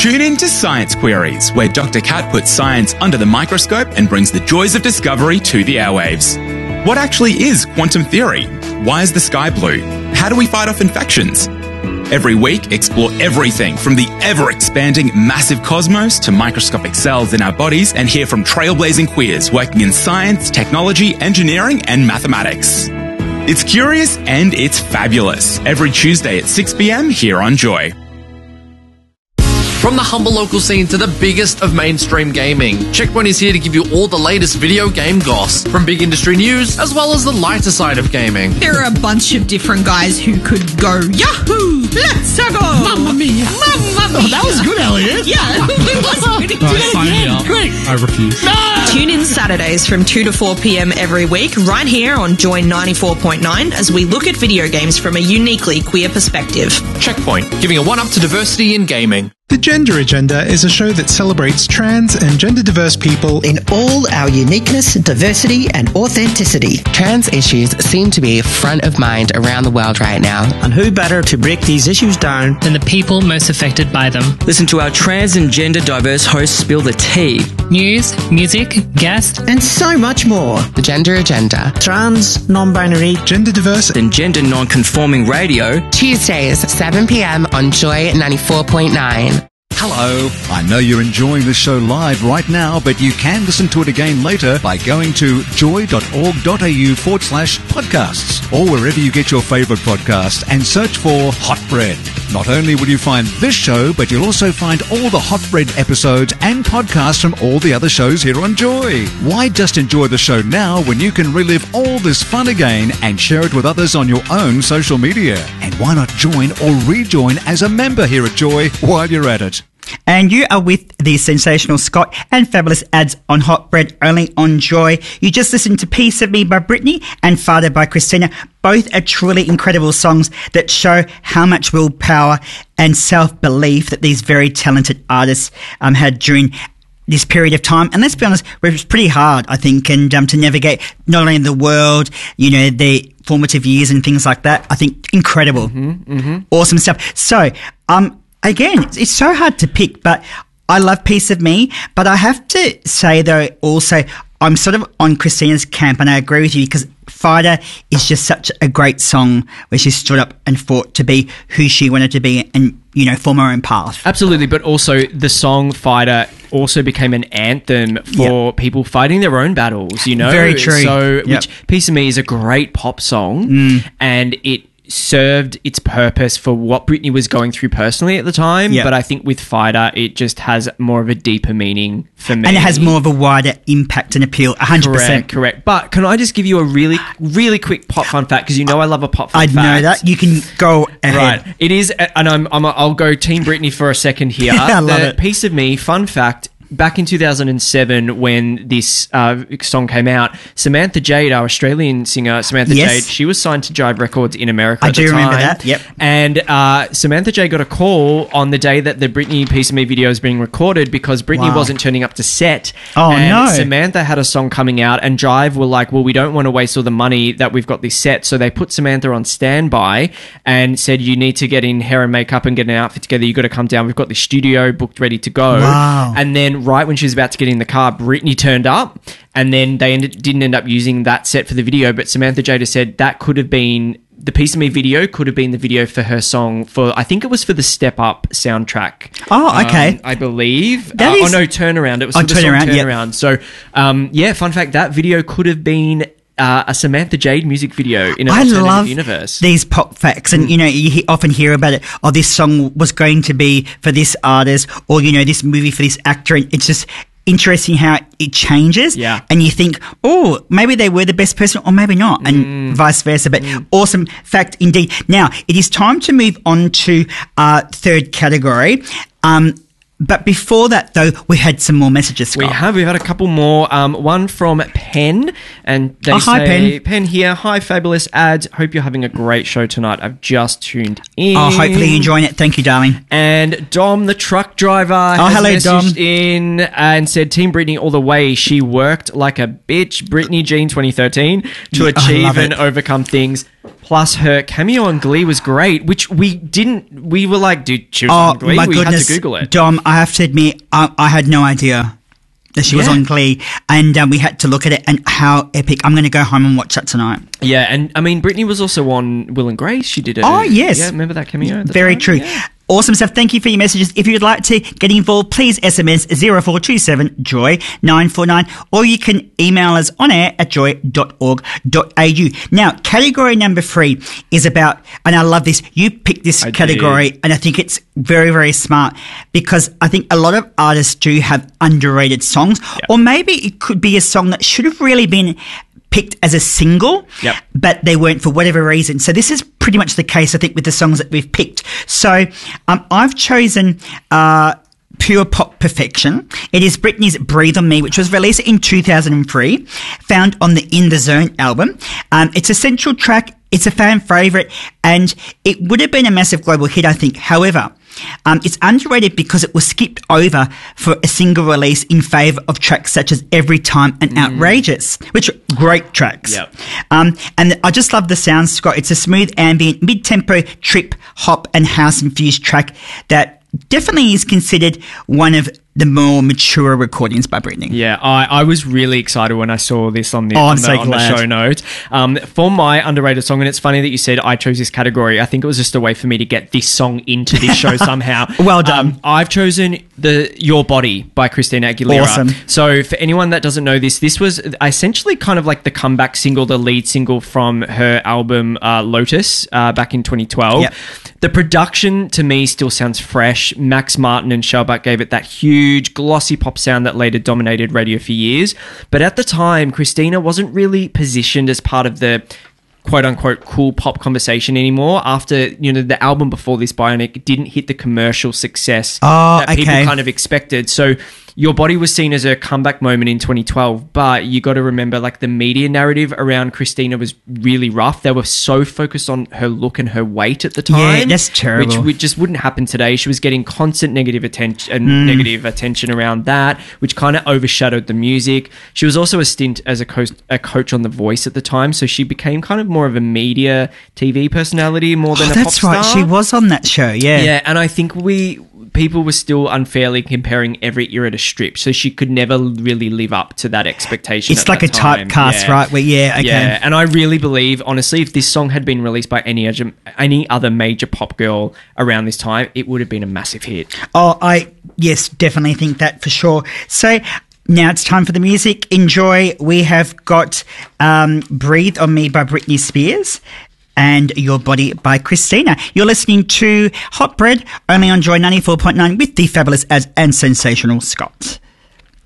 Tune in to Science Queries, where Dr. Kat puts science under the microscope and brings the joys of discovery to the airwaves. What actually is quantum theory? Why is the sky blue? How do we fight off infections? Every week, explore everything from the ever-expanding massive cosmos to microscopic cells in our bodies and hear from trailblazing queers working in science, technology, engineering, and mathematics. It's curious and it's fabulous. Every Tuesday at 6 p.m. here on Joy. From the humble local scene to the biggest of mainstream gaming, Checkpoint is here to give you all the latest video game goss, from big industry news as well as the lighter side of gaming. There are a bunch of different guys who could go, Yahoo! Let's go! Mamma mia! Mamma mia! Oh, that was good, Elliot. Yeah, it was pretty good. Sign me up. Great. I refuse. No! Tune in Saturdays from 2 to 4 p.m. every week, right here on Joy 94.9, as we look at video games from a uniquely queer perspective. Checkpoint, giving a one-up to diversity in gaming. The Gender Agenda is a show that celebrates trans and gender-diverse people in all our uniqueness, diversity and authenticity. Trans issues seem to be front of mind around the world right now. And who better to break these issues down than the people most affected by them? Listen to our trans and gender-diverse hosts spill the tea. News, music, guests, and so much more. The Gender Agenda. Trans, non-binary, gender-diverse and gender non-conforming radio. Tuesdays, 7 p.m. on Joy 94.9. Hello. I know you're enjoying the show live right now, but you can listen to it again later by going to joy.org.au/podcasts or wherever you get your favourite podcast and search for Hot Bread. Not only will you find this show, but you'll also find all the Hot Bread episodes and podcasts from all the other shows here on Joy. Why just enjoy the show now when you can relive all this fun again and share it with others on your own social media? And why not join or rejoin as a member here at Joy while you're at it? And you are with the sensational Scott and fabulous ads on Hot Bread, only on Joy. You just listened to Piece of Me by Britney and Father by Christina. Both are truly incredible songs that show how much willpower and self-belief that these very talented artists had during this period of time. And let's be honest, it was pretty hard, I think, and to navigate not only the world, you know, the formative years and things like that. I think incredible. Awesome stuff. So, again, it's so hard to pick, but I love Piece of Me. But I have to say, though, also, I'm sort of on Christina's camp, and I agree with you, because Fighter is just such a great song where she stood up and fought to be who she wanted to be and, you know, form her own path. Absolutely, but also the song Fighter also became an anthem for people fighting their own battles, you know? Very true. So, which Piece of Me is a great pop song, and it served its purpose for what Britney was going through personally at the time, but I think with Fighter it just has more of a deeper meaning for me. And it has more of a wider impact and appeal, 100%. Correct. But can I just give you a really, really quick pop fun fact, because you know I love a pop fun fact. I know that. You can go ahead. Right. It is, and I'll go Team Britney for a second here. I love it. Piece of Me, fun fact, back in 2007 when this song came out, Samantha Jade, our Australian singer, Jade, she was signed to Jive Records in America at the time. I do remember that, yep. And Samantha Jade got a call on the day that the Britney Piece of Me video was being recorded because Britney wasn't turning up to set. Oh, and no. Samantha had a song coming out and Jive were like, well, we don't want to waste all the money that we've got this set. So they put Samantha on standby and said, you need to get in hair and makeup and get an outfit together. You've got to come down. We've got the studio booked, ready to go. Wow. And then right when she was about to get in the car, Britney turned up, and then they didn't end up using that set for the video, but Samantha Jada said that could have been the Piece of Me video, could have been the video for her song for, I think it was for the Step Up soundtrack. Oh, okay. I believe. That is... Oh, no, Turnaround. It was for the song Turnaround. Yep. So, fun fact, that video could have been a Samantha Jade music video in an alternative universe. These pop facts, and you know, you often hear about it. Oh, this song was going to be for this artist, or you know, this movie for this actor. And it's just interesting how it changes. Yeah, and you think, oh, maybe they were the best person, or maybe not, and vice versa. But awesome fact indeed. Now it is time to move on to our third category. But before that, though, we had some more messages, Scott. We've had a couple more. One from Pen, and they say, Pen here, hi, fabulous ads. Hope you're having a great show tonight. I've just tuned in. Oh, hopefully you're enjoying it. Thank you, darling. And Dom, the truck driver, has hello, Dom. messaged in and said, Team Britney all the way. She worked like a bitch. Britney Jean 2013 to achieve and overcome things. Plus, her cameo on Glee was great, which we were like, dude, she was on Glee. We had to Google it. Dom, I have to admit, I had no idea that she was on Glee, and we had to look at it, and how epic. I'm going to go home and watch that tonight. Yeah, and I mean, Britney was also on Will and Grace. She did it. Oh, yes. Yeah, remember that cameo? Very true. Yeah. Awesome stuff. Thank you for your messages. If you'd like to get involved, please SMS 0427-JOY-949, or you can email us on air at joy.org.au. Now, category number 3 is about, and I love this, you picked this category, and I think it's very, very smart, because I think a lot of artists do have underrated songs, or maybe it could be a song that should have really been picked as a single, but they weren't for whatever reason. So this is pretty much the case, I think, with the songs that we've picked. So I've chosen Pure Pop Perfection. It is Britney's Breathe On Me, which was released in 2003, found on the In The Zone album. It's a central track. It's a fan favourite, and it would have been a massive global hit, I think. However, it's underrated because it was skipped over for a single release in favour of tracks such as Every Time and Outrageous, which are great tracks. And I just love the sound, Scott. It's a smooth, ambient, mid-tempo, trip, hop and house-infused track that definitely is considered one of the more mature recordings by Britney. Yeah, I was really excited when I saw this on the show notes. For my underrated song, and it's funny that you said I chose this category. I think it was just a way for me to get this song into this show somehow. Well done. I've chosen Your Body by Christina Aguilera. Awesome. So for anyone that doesn't know this was essentially kind of like the comeback single, the lead single from her album Lotus back in 2012. Yep. The production to me still sounds fresh. Max Martin and Shellback gave it that huge glossy pop sound that later dominated radio for years. But at the time, Christina wasn't really positioned as part of the quote-unquote cool pop conversation anymore. After, the album before this, Bionic, didn't hit the commercial success that people kind of expected. So Your Body was seen as a comeback moment in 2012, but you got to remember, like, the media narrative around Christina was really rough. They were so focused on her look and her weight at the time. Yeah, that's terrible. Which just wouldn't happen today. She was getting constant negative attention around that, which kind of overshadowed the music. She was also a stint as a coach on The Voice at the time, so she became kind of more of a media TV personality more than a pop star. That's right. She was on that show, yeah. Yeah, and I think people were still unfairly comparing every era to Strip, so she could never really live up to that expectation. It's like a typecast, right? Yeah, and I really believe, honestly, if this song had been released by any other major pop girl around this time, it would have been a massive hit. Oh, yes, definitely think that for sure. So now it's time for the music. Enjoy. We have got Breathe On Me by Britney Spears and Your Body by Christina. You're listening to Hot Bread, only on Joy 94.9 with the fabulous and sensational Scott.